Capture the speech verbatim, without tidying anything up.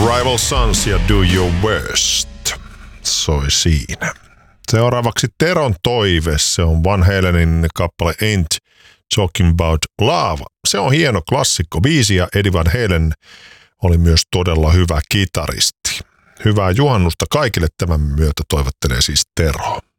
Rival Sons ja Do Your Worst soi siinä. Seuraavaksi Teron toive, se on Van Halenin kappale Ain't Talking About Love. Se on hieno klassikko biisi ja Eddie Van Halen oli myös todella hyvä kitaristi. Hyvää juhannusta kaikille tämän myötä toivottelee siis Tero.